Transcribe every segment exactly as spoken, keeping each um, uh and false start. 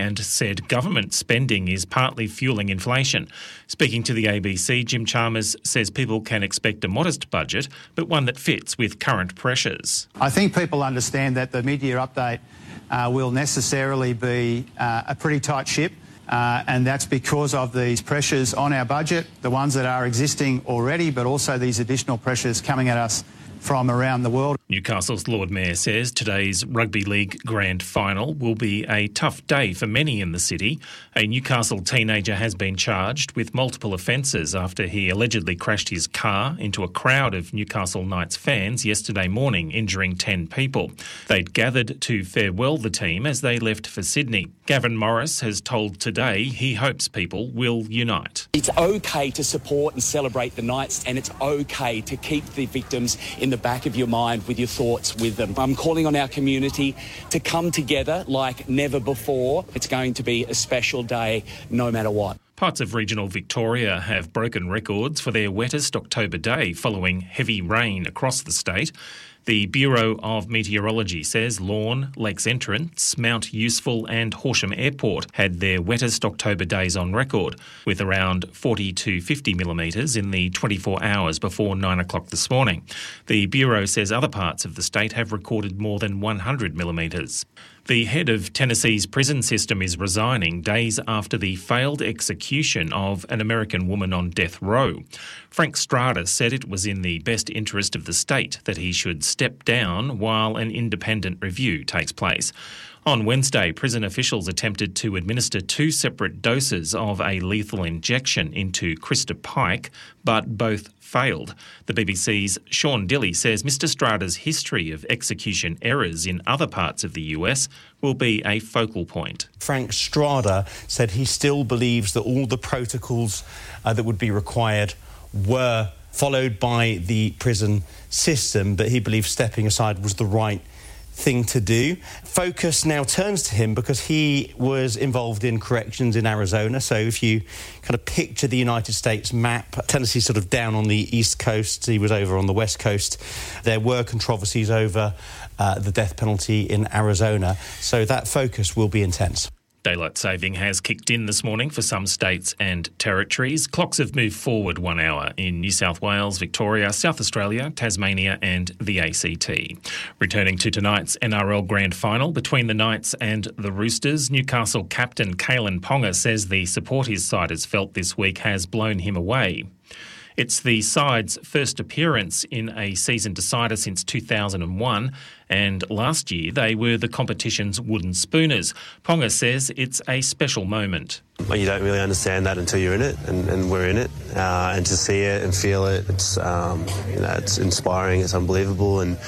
and said government spending is partly fueling inflation. Speaking to the A B C, Jim Chalmers says people can expect a modest budget, but one that fits with current pressures. I think people understand that the mid-year update uh, will necessarily be uh, a pretty tight ship. Uh, and that's because of these pressures on our budget, the ones that are existing already, but also these additional pressures coming at us from around the world. Newcastle's Lord Mayor says today's Rugby League Grand Final will be a tough day for many in the city. A Newcastle teenager has been charged with multiple offences after he allegedly crashed his car into a crowd of Newcastle Knights fans yesterday morning, injuring ten people. They'd gathered to farewell the team as they left for Sydney. Gavin Morris has told Today he hopes people will unite. It's okay to support and celebrate the Knights, and it's okay to keep the victims in the back of your mind with your thoughts with them. I'm calling on our community to come together like never before. It's going to be a special day no matter what. Parts of regional Victoria have broken records for their wettest October day following heavy rain across the state. The Bureau of Meteorology says Lorne, Lakes Entrance, Mount Useful and Horsham Airport had their wettest October days on record, with around forty to fifty millimetres in the twenty-four hours before nine o'clock this morning. The Bureau says other parts of the state have recorded more than one hundred millimetres. The head of Tennessee's prison system is resigning days after the failed execution of an American woman on death row. Frank Strada said it was in the best interest of the state that he should step down while an independent review takes place. On Wednesday, prison officials attempted to administer two separate doses of a lethal injection into Krista Pike, but both failed. The B B C's Sean Dilley says Mr Strada's history of execution errors in other parts of the U S will be a focal point. Frank Strada said he still believes that all the protocols uh, that would be required were followed by the prison system, but he believes stepping aside was the right thing to do. Focus now turns to him because he was involved in corrections in Arizona. So if you kind of picture the United States map, Tennessee's sort of down on the east coast, he was over on the west coast. There were controversies over uh, the death penalty in Arizona. So that focus will be intense. Daylight saving has kicked in this morning for some states and territories. Clocks have moved forward one hour in New South Wales, Victoria, South Australia, Tasmania and the A C T. Returning to tonight's N R L Grand Final between the Knights and the Roosters, Newcastle captain Kalen Ponga says the support his side has felt this week has blown him away. It's the side's first appearance in a season decider since two thousand one, and last year they were the competition's wooden spooners. Ponga says it's a special moment. Well, you don't really understand that until you're in it, and, and we're in it. Uh, and to see it and feel it, it's um, you know, it's inspiring, it's unbelievable, and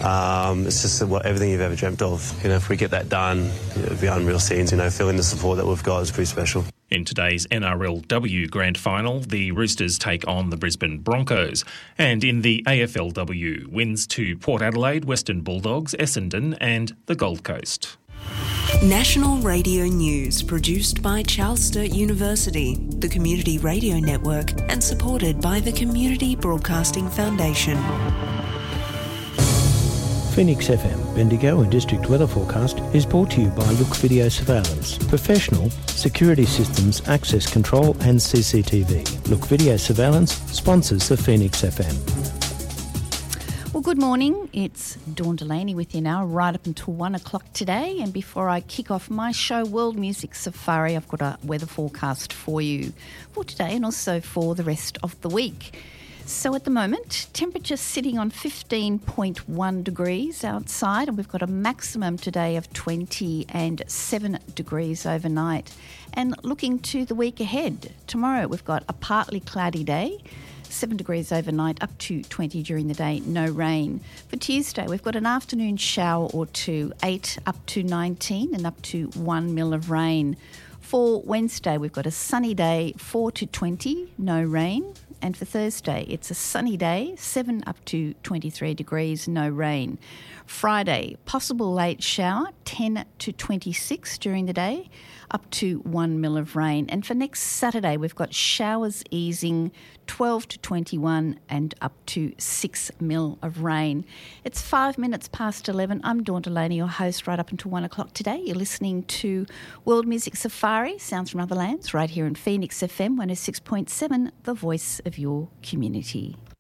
um, it's just what, everything you've ever dreamt of. You know, if we get that done, it'll be unreal scenes. You know, feeling the support that we've got is pretty special. In today's N R L W Grand Final, the Roosters take on the Brisbane Broncos. And in the A F L W, wins to Port Adelaide, Western Bulldogs, Essendon and the Gold Coast. National Radio News, produced by Charles Sturt University, the Community Radio Network, and supported by the Community Broadcasting Foundation. Phoenix F M, Bendigo and District Weather Forecast is brought to you by Look Video Surveillance, professional security systems, access control and C C T V. Look Video Surveillance sponsors the Phoenix F M. Well, good morning. It's Dawn Delaney with you now, right up until one o'clock today. And before I kick off my show, World Music Safari, I've got a weather forecast for you for today and also for the rest of the week. So at the moment, temperature sitting on fifteen point one degrees outside, and we've got a maximum today of twenty and seven degrees overnight. And looking to the week ahead, tomorrow we've got a partly cloudy day, seven degrees overnight, up to twenty during the day, no rain. For Tuesday, we've got an afternoon shower or two, eight up to nineteen and up to one mil of rain. For Wednesday, we've got a sunny day, four to twenty, no rain. And for Thursday, it's a sunny day, seven up to twenty-three degrees, no rain. Friday, possible late shower, ten to twenty-six during the day, up to one mil of rain. And for next Saturday, we've got showers easing, twelve to twenty-one and up to six mil of rain. It's five minutes past eleven. I'm Dawn Delaney, your host, right up until one o'clock today. You're listening to World Music Safari, Sounds from Other Lands, right here in Phoenix F M one oh six point seven, the voice of your community.